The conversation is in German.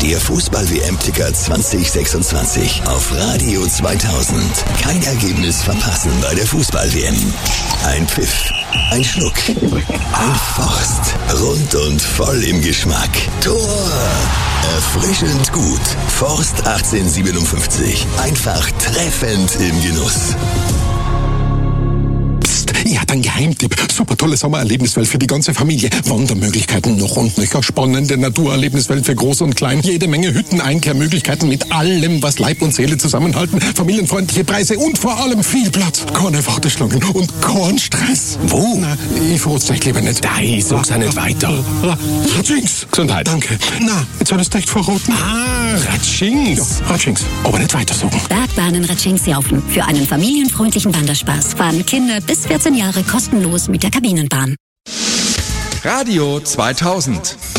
Der Fußball-WM-Ticker 2026 auf Radio 2000. Kein Ergebnis verpassen bei der Fußball-WM. Ein Pfiff, ein Schluck, ein Forst. Rund und voll im Geschmack. Tor! Erfrischend gut. Forst 1857. Einfach treffend im Genuss. Ja, dann Geheimtipp. Super tolle Sommererlebniswelt für die ganze Familie. Wandermöglichkeiten noch und nöcher. Spannende Naturerlebniswelt für Groß und Klein. Jede Menge Hütten, Einkehrmöglichkeiten mit allem, was Leib und Seele zusammenhalten. Familienfreundliche Preise und vor allem viel Platz. Keine Warteschlangen und kein Stress. Wo? Na, ich verrat's euch lieber nicht. Da ist uns auch nicht weiter. Ratschings. Gesundheit. Danke. Na, jetzt sollst du echt verraten. Ratschings. Ja, Ratschings. Aber nicht weiter suchen. Bergbahnen Ratschings-Jaufen. Für einen familienfreundlichen Wanderspaß fahren Kinder bis 14 Jahre kostenlos mit der Kabinenbahn. Radio 2000.